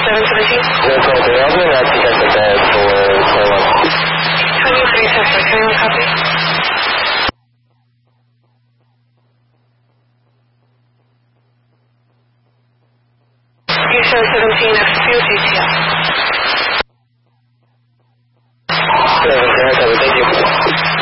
717? No, copy. I'll be around to get the bed for 23 Tesla, can you copy? You show 17 F2 GTL.